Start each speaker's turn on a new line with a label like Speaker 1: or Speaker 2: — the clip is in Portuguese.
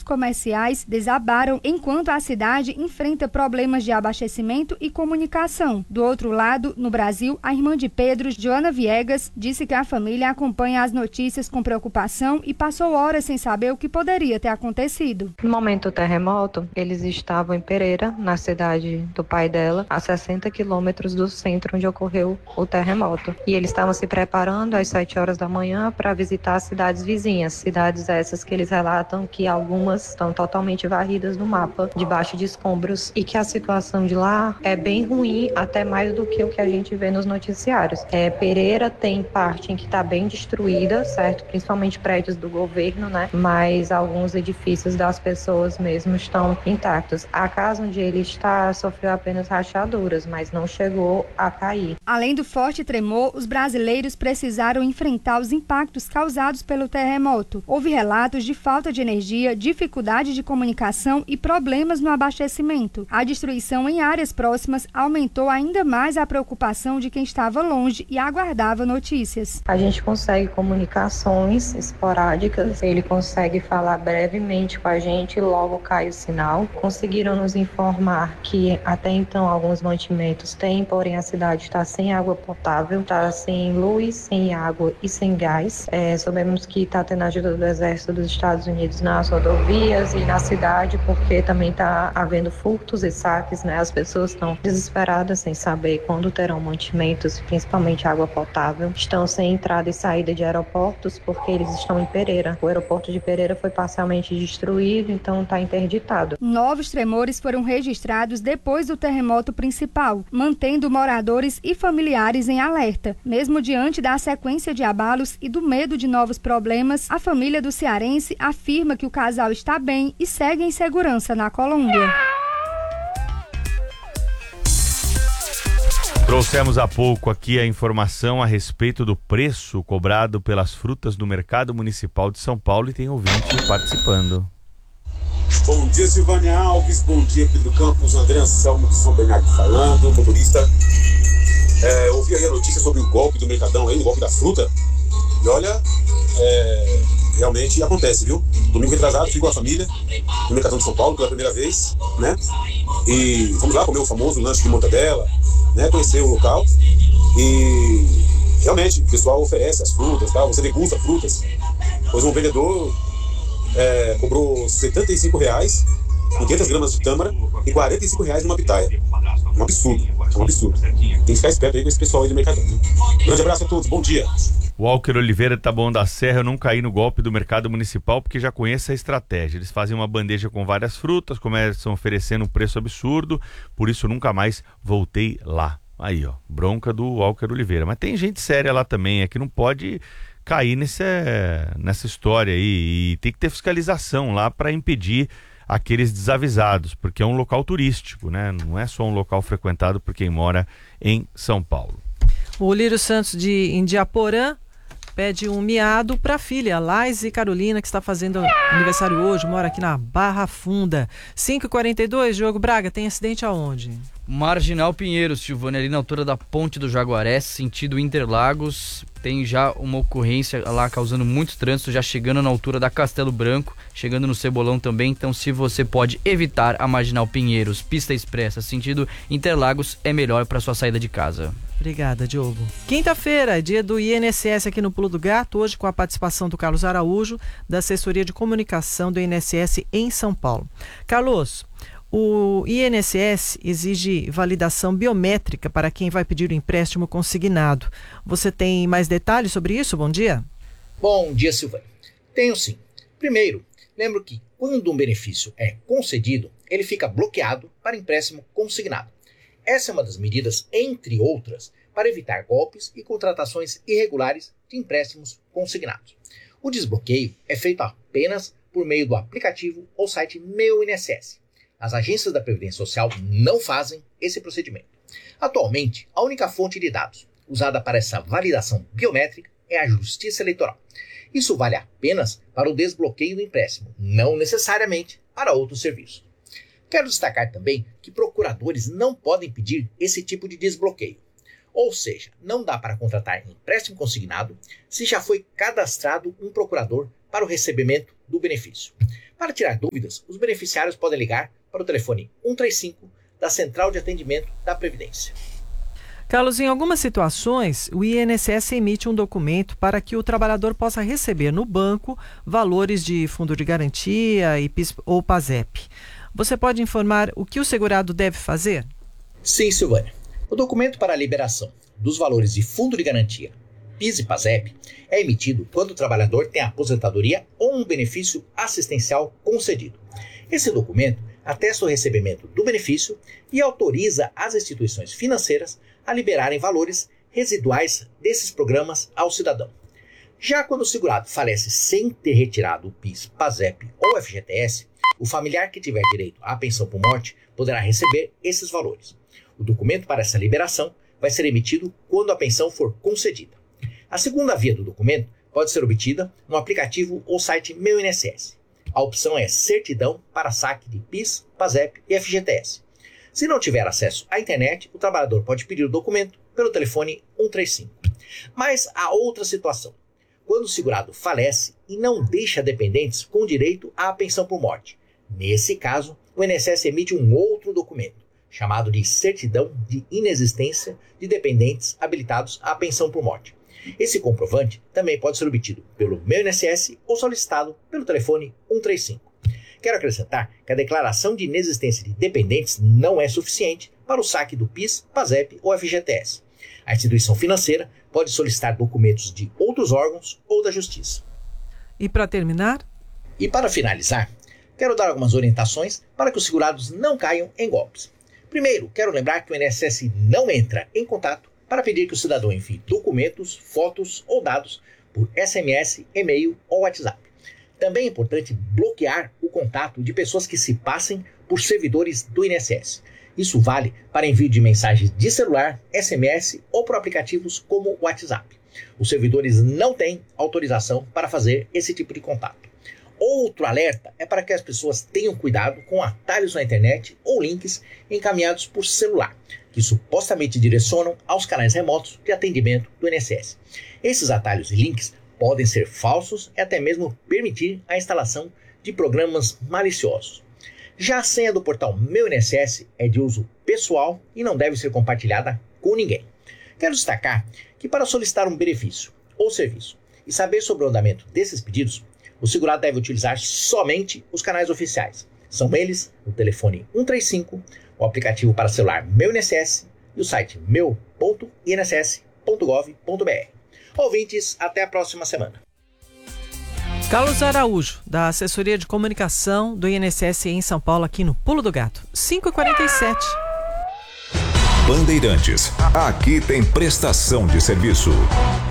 Speaker 1: comerciais desabaram enquanto a cidade enfrenta problemas de abastecimento e comunicação. Do outro lado, no Brasil, a irmã de Pedro, Joana Viegas, disse que a família acompanha as notícias com preocupação e passou horas sem saber o que poderia ter acontecido.
Speaker 2: No momento do terremoto, eles estavam em Pereira, na cidade do pai dela, a 60 quilômetros do centro onde ocorreu o terremoto. E eles estavam se preparando às 7 horas da manhã para visitar as cidades vizinhas. Cidades essas que eles relatam que algumas estão totalmente varridas no mapa, debaixo de escombros, e que a situação de lá é bem ruim, até mais do que o que a gente vê nos noticiários. Pereira tem parte em que está bem destruída, certo? Principalmente prédios do governo, né? Mas alguns edifícios das pessoas mesmo estão intactos. A casa onde ele está sofreu apenas rachaduras, mas não chegou a cair.
Speaker 1: Além do forte tremor, os brasileiros precisaram enfrentar os impactos causados pelo terremoto. Houve relatos de falta de energia, dificuldade de comunicação e problemas no abastecimento. A destruição em áreas próximas aumentou ainda mais a preocupação de quem estava longe e aguardava notícias.
Speaker 2: A gente consegue comunicações esporádicas, ele consegue falar brevemente com a gente e logo cai o sinal. Conseguiram nos informar que até então alguns mantimentos têm, porém a cidade está sem água potável, está sem luz, sem água e sem gás. Sabemos que está tendo ajuda do Exército dos Estados Unidos nas rodovias e na cidade, porque também está havendo furtos e saques, né? As pessoas estão desesperadas sem saber quando terão mantimentos, principalmente água potável. Estão sem entrada e saída de aeroportos porque eles estão em Pereira. O aeroporto de Pereira foi parcialmente destruído, então está interditado.
Speaker 1: Novos tremores foram registrados depois do terremoto principal, mantendo moradores e familiares em alerta. Mesmo diante da sequência de abalos e do medo de novos problemas, a família do cearense afirma que o casal está bem e segue em segurança na Colômbia.
Speaker 3: Trouxemos há pouco aqui a informação a respeito do preço cobrado pelas frutas do Mercado Municipal de São Paulo e tem ouvinte participando.
Speaker 4: Bom dia, Silvânia Alves, bom dia, Pedro Campos, André Anselmo de São Bernardo falando, motorista. Ouvi aí a notícia sobre o golpe do Mercadão aí, o golpe da fruta, e olha, realmente acontece, viu? Domingo retrasado, fui com a família no Mercadão de São Paulo pela primeira vez, né? E fomos lá comer o famoso lanche de mortadela, né? Conhecer o local e realmente o pessoal oferece as frutas, tá? Você degusta frutas, pois um vendedor cobrou R$75 com 500 gramas de tâmara e R$45 numa pitaia. Um absurdo, um absurdo. Tem que ficar esperto aí com esse pessoal aí do Mercadão. Grande abraço a todos, bom dia.
Speaker 3: Walker Oliveira de Taboão da Serra, eu não caí no golpe do Mercado Municipal porque já conheço a estratégia. Eles fazem uma bandeja com várias frutas, começam oferecendo um preço absurdo, por isso nunca mais voltei lá. Aí, ó, bronca do Walker Oliveira. Mas tem gente séria lá também, é que não pode cair nessa história aí, e tem que ter fiscalização lá para impedir aqueles desavisados, porque é um local turístico, né? Não é só um local frequentado por quem mora em São Paulo.
Speaker 5: O Lírio Santos de Indiaporã pede um miado para a filha, Laís Carolina, que está fazendo aniversário hoje, mora aqui na Barra Funda. 5h42, Diogo Braga, tem acidente aonde?
Speaker 6: Marginal Pinheiros, Silvânia, ali na altura da Ponte do Jaguaré, sentido Interlagos. Tem já uma ocorrência lá causando muito trânsito, já chegando na altura da Castelo Branco, chegando no Cebolão também. Então, se você pode evitar a Marginal Pinheiros, pista expressa, sentido Interlagos, é melhor para sua saída de casa.
Speaker 5: Obrigada, Diogo. Quinta-feira, dia do INSS aqui no Pulo do Gato, hoje com a participação do Carlos Araújo, da Assessoria de Comunicação do INSS em São Paulo. Carlos, o INSS exige validação biométrica para quem vai pedir o empréstimo consignado. Você tem mais detalhes sobre isso? Bom dia.
Speaker 7: Bom dia, Silvânia. Tenho sim. Primeiro, lembro que quando um benefício é concedido, ele fica bloqueado para empréstimo consignado. Essa é uma das medidas, entre outras, para evitar golpes e contratações irregulares de empréstimos consignados. O desbloqueio é feito apenas por meio do aplicativo ou site Meu INSS. As agências da Previdência Social não fazem esse procedimento. Atualmente, a única fonte de dados usada para essa validação biométrica é a Justiça Eleitoral. Isso vale apenas para o desbloqueio do empréstimo, não necessariamente para outros serviços. Quero destacar também que procuradores não podem pedir esse tipo de desbloqueio. Ou seja, não dá para contratar empréstimo consignado se já foi cadastrado um procurador para o recebimento do benefício. Para tirar dúvidas, os beneficiários podem ligar para o telefone 135 da Central de Atendimento da Previdência.
Speaker 5: Carlos, em algumas situações, o INSS emite um documento para que o trabalhador possa receber no banco valores de fundo de garantia, PIS ou PASEP. Você pode informar o que o segurado deve fazer?
Speaker 7: Sim, Silvânia. O documento para a liberação dos valores de fundo de garantia, PIS e PASEP, é emitido quando o trabalhador tem aposentadoria ou um benefício assistencial concedido. Esse documento atesta o recebimento do benefício e autoriza as instituições financeiras a liberarem valores residuais desses programas ao cidadão. Já quando o segurado falece sem ter retirado o PIS, PASEP ou FGTS, o familiar que tiver direito à pensão por morte poderá receber esses valores. O documento para essa liberação vai ser emitido quando a pensão for concedida. A segunda via do documento pode ser obtida no aplicativo ou site Meu INSS. A opção é Certidão para saque de PIS, PASEP e FGTS. Se não tiver acesso à internet, o trabalhador pode pedir o documento pelo telefone 135. Mas há outra situação. Quando o segurado falece e não deixa dependentes com direito à pensão por morte. Nesse caso, o INSS emite um outro documento, chamado de Certidão de Inexistência de Dependentes Habilitados à Pensão por Morte. Esse comprovante também pode ser obtido pelo Meu INSS ou solicitado pelo telefone 135. Quero acrescentar que a declaração de inexistência de dependentes não é suficiente para o saque do PIS, PASEP ou FGTS. A instituição financeira pode solicitar documentos de outros órgãos ou da Justiça.
Speaker 5: E para terminar?
Speaker 7: E para finalizar, quero dar algumas orientações para que os segurados não caiam em golpes. Primeiro, quero lembrar que o INSS não entra em contato para pedir que o cidadão envie documentos, fotos ou dados por SMS, e-mail ou WhatsApp. Também é importante bloquear o contato de pessoas que se passem por servidores do INSS. Isso vale para envio de mensagens de celular, SMS ou por aplicativos como o WhatsApp. Os servidores não têm autorização para fazer esse tipo de contato. Outro alerta é para que as pessoas tenham cuidado com atalhos na internet ou links encaminhados por celular, que supostamente direcionam aos canais remotos de atendimento do INSS. Esses atalhos e links podem ser falsos e até mesmo permitir a instalação de programas maliciosos. Já a senha do portal Meu INSS é de uso pessoal e não deve ser compartilhada com ninguém. Quero destacar que para solicitar um benefício ou serviço e saber sobre o andamento desses pedidos, o segurado deve utilizar somente os canais oficiais. São eles o telefone 135, o aplicativo para celular Meu INSS e o site meu.inss.gov.br. Ouvintes, até a próxima semana.
Speaker 5: Carlos Araújo, da Assessoria de Comunicação do INSS em São Paulo, aqui no Pulo do Gato. 5h47.
Speaker 8: Bandeirantes, aqui tem prestação de serviço.